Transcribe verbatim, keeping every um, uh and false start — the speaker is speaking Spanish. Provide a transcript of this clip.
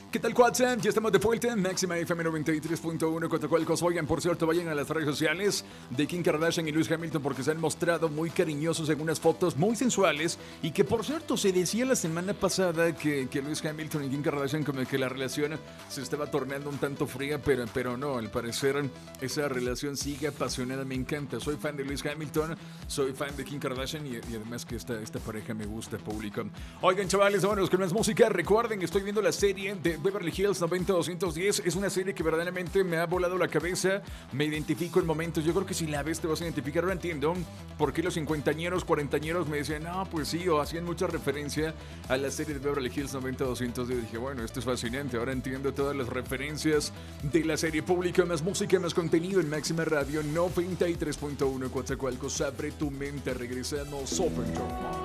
¿Qué tal, WhatsApp? Ya estamos de vuelta en Máxima F M noventa y tres punto uno. Cotacualcos. Oigan, por cierto, vayan a las redes sociales de Kim Kardashian y Lewis Hamilton porque se han mostrado muy cariñosos en unas fotos muy sensuales. Y que, por cierto, se decía la semana pasada que, que Lewis Hamilton y Kim Kardashian, como que la relación se estaba tornando un tanto fría, pero, pero no, al parecer esa relación sigue apasionada. Me encanta. Soy fan de Lewis Hamilton, soy fan de Kim Kardashian y, y además que esta, esta pareja me gusta, público. Oigan, chavales, vámonos con más música. Recuerden, estoy viendo la serie de Beverly Hills noventa doscientos diez. Es una serie que verdaderamente me ha volado la cabeza. Me identifico en momentos. Yo creo que si la ves te vas a identificar. Ahora entiendo por qué los cincuentañeros, cuarentañeros me decían, no, pues sí, o hacían mucha referencia a la serie de Beverly Hills noventa doscientos diez. Dije, bueno, esto es fascinante. Ahora entiendo todas las referencias de la serie pública. Más música, más contenido en Máxima Radio noventa y tres punto uno. Coatzacoalcos, abre tu mente. Regresamos. Open Door.